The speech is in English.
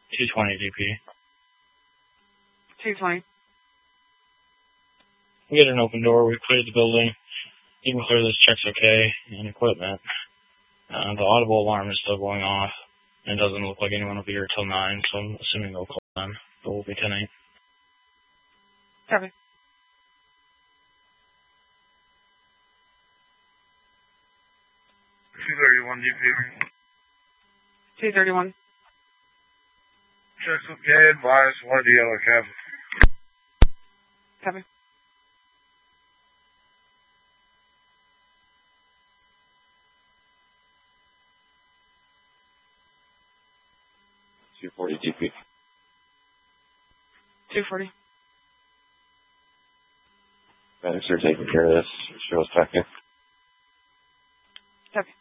220 DP. 220. We get an open door. We cleared the building. You can clear this. Check's okay. And equipment. The audible alarm is still going off. And it doesn't look like anyone will be here till 9, so I'm assuming they'll call them. But we'll be 10-8. Copy. DP. 231. Check's okay. Advise 1 to yellow cab. Copy. DP. 240. Medics are taking care of this. Show us back in. Copy.